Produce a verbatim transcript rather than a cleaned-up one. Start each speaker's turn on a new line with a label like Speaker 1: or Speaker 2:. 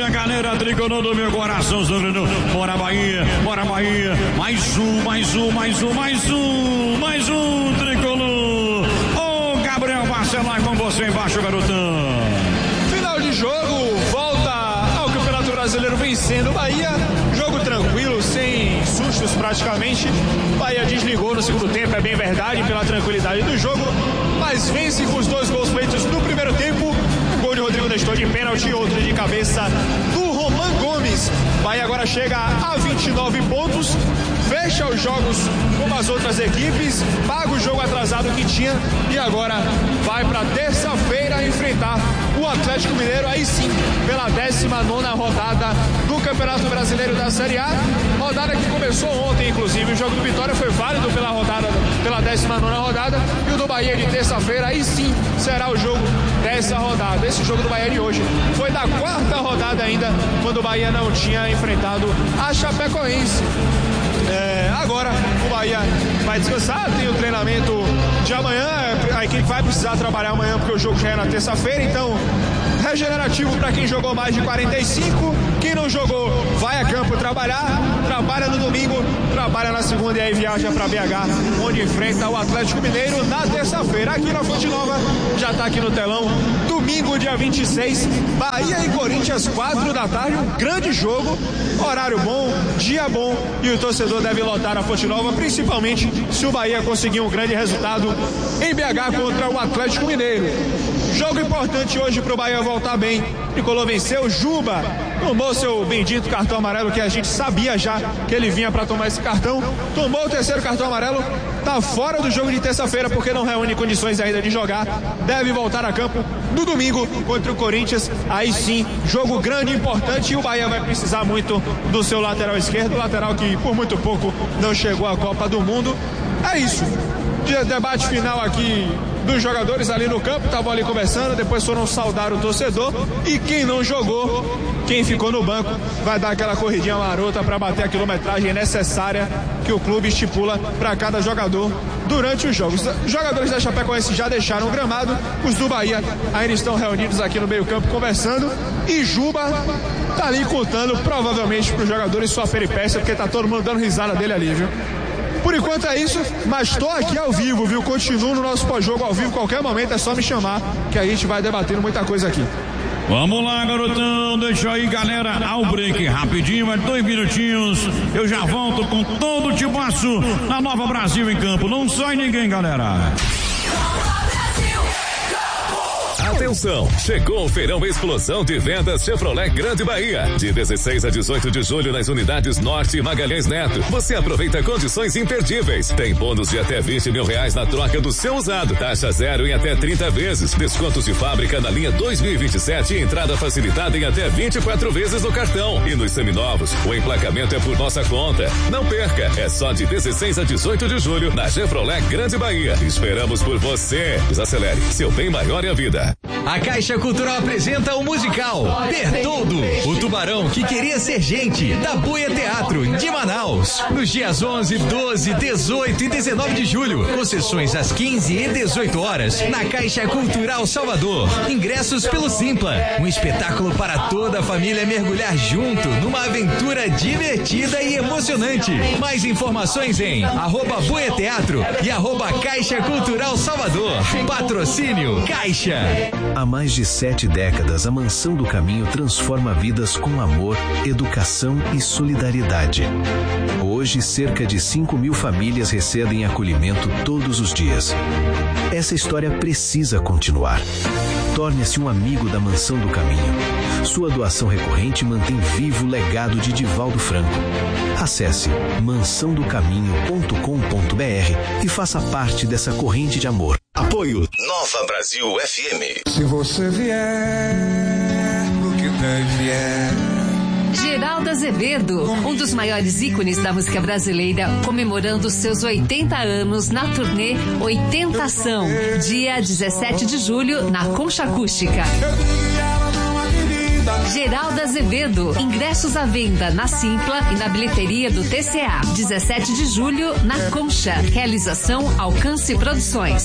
Speaker 1: minha galera tricolor do meu coração, bora Bahia, bora Bahia, mais um, mais um, mais um, mais um, mais um tricolor. Ô Gabriel Barcelar, com você embaixo, garotão.
Speaker 2: Final de jogo, volta ao Campeonato Brasileiro vencendo o Bahia, jogo tranquilo, sem sustos praticamente. Bahia desligou no segundo tempo, é bem verdade, pela tranquilidade do jogo, mas vence com os dois gols feitos no primeiro tempo. Um gol de Rodrigo Nestor de pênalti e outro de cabeça do Roman Gomes. Bahia agora chega a vinte e nove pontos, fecha os jogos como as outras equipes, paga o jogo atrasado que tinha e agora vai para terça-feira enfrentar o Atlético Mineiro, aí sim, pela décima nona rodada do Campeonato Brasileiro da Série A, rodada que começou ontem, inclusive. O jogo do Vitória foi válido pela rodada, pela décima nona rodada, e o do Bahia de terça-feira, aí sim, será o jogo dessa rodada. Esse jogo do Bahia de hoje foi da quarta rodada ainda, quando o Bahia não tinha enfrentado a Chapecoense. É, agora o Bahia vai descansar, tem o treinamento de amanhã, a equipe vai precisar trabalhar amanhã porque o jogo já é na terça-feira, então regenerativo para quem jogou mais de quarenta e cinco, quem não jogou vai a campo trabalhar, trabalha no domingo, trabalha na segunda e aí viaja para B H, onde enfrenta o Atlético Mineiro na terça-feira. Aqui na Fonte Nova, já está aqui no telão, domingo dia vinte e seis, Bahia e Corinthians, quatro da tarde, um grande jogo, horário bom, dia bom, e o torcedor deve lotar a Fonte Nova, principalmente se o Bahia conseguir um grande resultado em B H contra o Atlético Mineiro. Jogo importante hoje para o Bahia voltar bem. Tricolor venceu, Juba tomou seu bendito cartão amarelo, que a gente sabia já que ele vinha para tomar esse cartão, tomou o terceiro cartão amarelo, tá fora do jogo de terça-feira porque não reúne condições ainda de jogar, deve voltar a campo no domingo contra o Corinthians, aí sim, jogo grande, importante, e o Bahia vai precisar muito do seu lateral esquerdo, lateral que por muito pouco não chegou à Copa do Mundo. É isso, debate final aqui dos jogadores ali no campo, estavam ali conversando, depois foram saudar o torcedor, e quem não jogou, quem ficou no banco, vai dar aquela corridinha marota para bater a quilometragem necessária que o clube estipula para cada jogador durante os jogos. Os jogadores da Chapecoense já deixaram o gramado, os do Bahia ainda estão reunidos aqui no meio campo conversando, e Juba tá ali contando provavelmente para os jogadores sua peripécia, porque tá todo mundo dando risada dele ali, viu? Por enquanto é isso, mas estou aqui ao vivo, viu? Continuo no nosso pós-jogo ao vivo, qualquer momento é só me chamar, que a gente vai debatendo muita coisa aqui.
Speaker 1: Vamos lá, garotão, deixa aí, galera, ao break rapidinho, mas dois minutinhos, eu já volto com todo o timaço na Nova Brasil em campo, não sai ninguém, galera.
Speaker 3: Atenção, chegou o Feirão Explosão de Vendas Chevrolet Grande Bahia. De dezesseis a dezoito de julho nas unidades Norte e Magalhães Neto. Você aproveita condições imperdíveis. Tem bônus de até vinte mil reais na troca do seu usado. Taxa zero em até trinta vezes. Descontos de fábrica na linha dois mil e vinte e sete e entrada facilitada em até vinte e quatro vezes no cartão. E nos seminovos, o emplacamento é por nossa conta. Não perca, é só de dezesseis a dezoito de julho na Chevrolet Grande Bahia. Esperamos por você. Desacelere, seu bem maior é a vida.
Speaker 4: A Caixa Cultural apresenta o musical Bertoldo, o tubarão que queria ser gente, da Buia Teatro, de Manaus. Nos dias onze, doze, dezoito e dezenove de julho, com sessões às quinze e dezoito horas, na Caixa Cultural Salvador. Ingressos pelo Simpla, um espetáculo para toda a família mergulhar junto numa aventura divertida e emocionante. Mais informações em arroba Buia Teatro e arroba Caixa Cultural Salvador. Patrocínio Caixa.
Speaker 5: Há mais de sete décadas, a Mansão do Caminho transforma vidas com amor, educação e solidariedade. Hoje, cerca de cinco mil famílias recebem acolhimento todos os dias. Essa história precisa continuar. Torne-se um amigo da Mansão do Caminho. Sua doação recorrente mantém vivo o legado de Divaldo Franco. Acesse mansão do caminho ponto com ponto br e faça parte dessa corrente de amor.
Speaker 3: Apoio Nova Brasil F M.
Speaker 6: Se você vier, o que deve é.
Speaker 7: Geraldo Azevedo, um dos maiores ícones da música brasileira, comemorando seus oitenta anos na turnê oitentação, dia dezessete de julho, na Concha Acústica. Geraldo Azevedo, ingressos à venda na Simpla e na bilheteria do T C A, dezessete de julho, na Concha. Realização Alcance Produções.